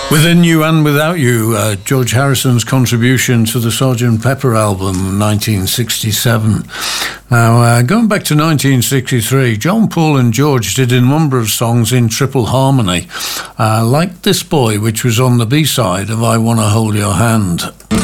Within You and Without You, George Harrison's contribution to the Sgt. Pepper album, 1967. Now, going back to 1963, John, Paul and George did a number of songs in triple harmony, like This Boy, which was on the B-side of I Wanna Hold Your Hand.